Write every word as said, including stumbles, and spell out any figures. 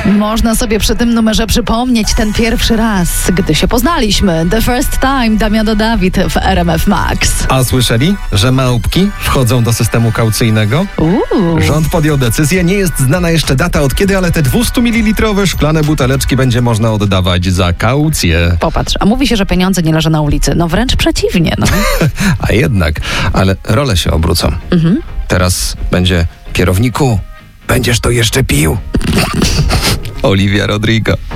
Można sobie przy tym numerze przypomnieć ten pierwszy raz, gdy się poznaliśmy. The first time, Damiano Dawid w R M F Max. A słyszeli, że małpki wchodzą do systemu kaucyjnego? Uuu. Rząd podjął decyzję, nie jest znana jeszcze data od kiedy, ale te dwieście mililitrowe szklane buteleczki będzie można oddawać za kaucję. Popatrz, a mówi się, że pieniądze nie leżą na ulicy. No wręcz przeciwnie, no. A jednak, ale role się obrócą. Mhm. Teraz będzie kierowniku, będziesz to jeszcze pił. Olivia Rodrigo.